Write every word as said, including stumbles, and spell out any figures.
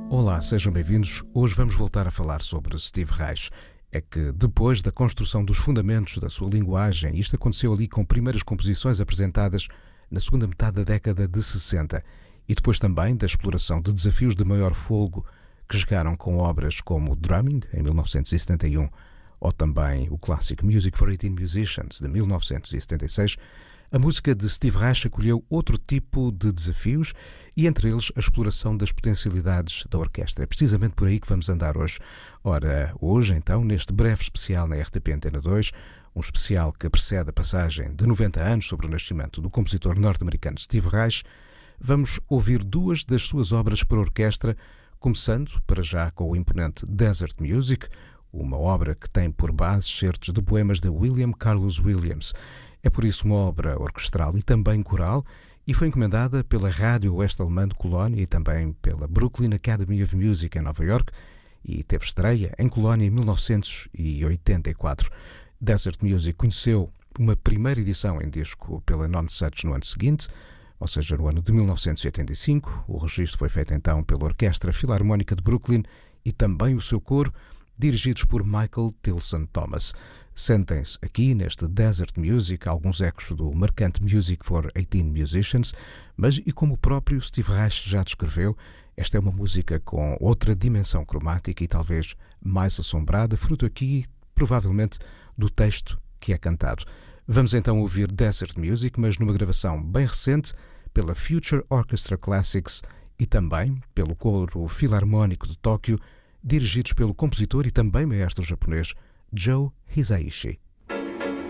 Olá, sejam bem-vindos. Hoje vamos voltar a falar sobre Steve Reich. É que depois da construção dos fundamentos da sua linguagem, isto aconteceu ali com primeiras composições apresentadas na segunda metade da década de sessenta e depois também da exploração de desafios de maior folgo que chegaram com obras como Drumming, em mil novecentos e setenta e um, ou também o clássico Music for eighteen Musicians, de mil novecentos e setenta e seis, a música de Steve Reich acolheu outro tipo de desafios e, entre eles, a exploração das potencialidades da orquestra. É precisamente por aí que vamos andar hoje. Ora, hoje, então, neste breve especial na R T P Antena dois, um especial que precede a passagem de noventa anos sobre o nascimento do compositor norte-americano Steve Reich, vamos ouvir duas das suas obras para orquestra, começando, para já, com o imponente Desert Music, uma obra que tem por base certos de poemas de William Carlos Williams. É por isso uma obra orquestral e também coral, e foi encomendada pela Rádio Oeste Alemã de Colónia e também pela Brooklyn Academy of Music em Nova York, e teve estreia em Colónia em mil novecentos e oitenta e quatro. Desert Music conheceu uma primeira edição em disco pela Non-Such no ano seguinte, ou seja, no ano de mil novecentos e oitenta e cinco. O registro foi feito então pela Orquestra Filarmónica de Brooklyn e também o seu coro, dirigidos por Michael Tilson Thomas. Sentem-se aqui neste Desert Music alguns ecos do marcante Music for eighteen Musicians, mas, e como o próprio Steve Reich já descreveu, esta é uma música com outra dimensão cromática e talvez mais assombrada, fruto aqui, provavelmente, do texto que é cantado. Vamos então ouvir Desert Music, mas numa gravação bem recente, pela Future Orchestra Classics e também pelo Coro Filarmónico de Tóquio, dirigidos pelo compositor e também maestro japonês Joe Hisaishi.